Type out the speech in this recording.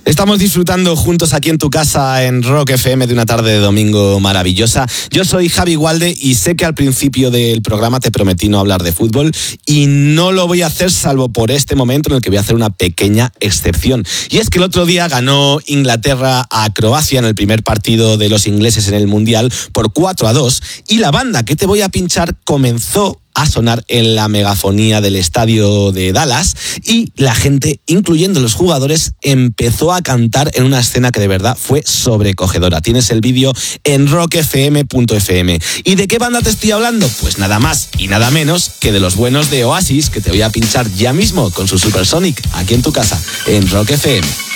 Estamos disfrutando juntos aquí en tu casa en Rock FM de una tarde de domingo maravillosa. Yo soy Javi Gualde y sé que al principio del programa te prometí no hablar de fútbol y no lo voy a hacer salvo por este momento en el que voy a hacer una pequeña excepción. Y es que el otro día ganó Inglaterra a Croacia en el primer partido de los ingleses en el Mundial por 4-2 y la banda que te voy a pinchar comenzó a sonar en la megafonía del estadio de Dallas y la gente, incluyendo los jugadores, empezó a cantar en una escena que de verdad fue sobrecogedora. Tienes el vídeo en rockfm.fm. ¿Y de qué banda te estoy hablando? Pues nada más y nada menos que de los buenos de Oasis, que te voy a pinchar ya mismo con su Supersonic aquí en tu casa, en Rock FM.